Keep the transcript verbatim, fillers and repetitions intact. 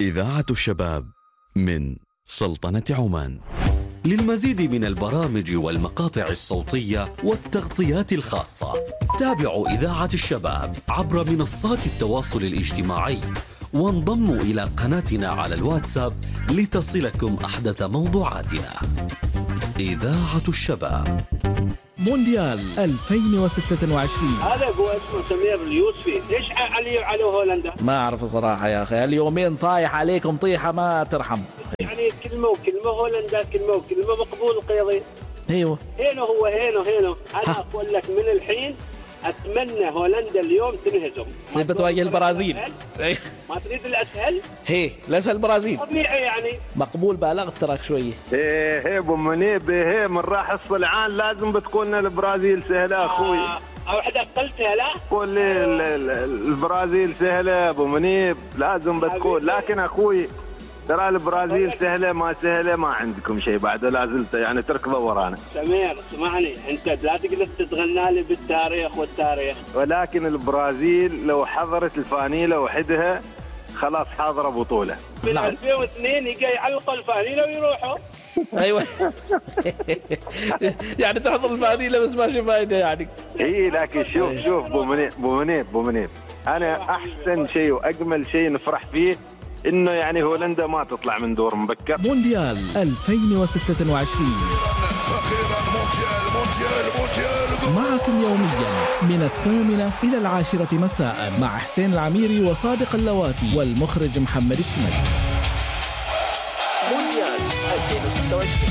إذاعة الشباب من سلطنة عمان. للمزيد من البرامج والمقاطع الصوتية والتغطيات الخاصة تابعوا إذاعة الشباب عبر منصات التواصل الاجتماعي، وانضموا إلى قناتنا على الواتساب لتصلكم أحدث موضوعاتنا. إذاعة الشباب مونديال ألفين وستة وعشرين. هذا هو اسمه سمير اليوسفي. ليش علي على هولندا؟ ما أعرف صراحة يا أخي، اليومين طايح عليكم طيحة ما ترحم. يعني كلمة وكلمة هولندا، كلمة وكلمة مقبول القيضي. ايوه هينو هو هينو هينو. أنا أقول لك من الحين أتمنى هولندا اليوم تنهزم. صيبة تواجه البرازيل. ما تريد الأسهل؟ هي الأسهل البرازيل. طبيعي يعني. مقبول بالغت تراك شوية. ايه هي ابو منيب، هي من راح الصلعان لازم بتكون البرازيل سهلة اخوي. آه. أو واحدة قلتها لا؟ قول لي البرازيل سهلة ابو منيب، لازم بتكون، لكن اخوي ترى البرازيل سهلة ما سهلة ما عندكم شيء بعد، لا زلت يعني تركضوا ورانا. سمير اسمعني، انت لا تقدر تتغنى لي بالتاريخ والتاريخ. ولكن البرازيل لو حضرت الفانيلة وحدها خلاص حاضرة بطولة. من ألفين واثنين يجي يعلقوا الفانيلة ويروحوا. ايوه يعني تحضر الفانيلة بس ماشي فايدة يعني. اي لكن شوف شوف ابو منيب ابو منيب ابو منيب انا احسن شيء واجمل شيء نفرح فيه انه يعني هولندا ما تطلع من دور مبكر. مونديال ألفين وستة وعشرين معكم يوميا من الثامنة إلى العاشرة مساء مع حسين العميري وصادق اللواتي والمخرج محمد الشمالي. مونديال ألفين وستة وعشرين.